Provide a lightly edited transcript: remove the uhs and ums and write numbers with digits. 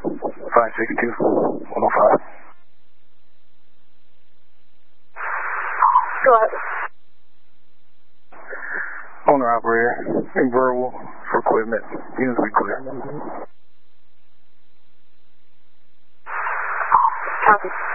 562, 105. Go ahead. Owner operator, verbal for equipment. Units we clear. Copy.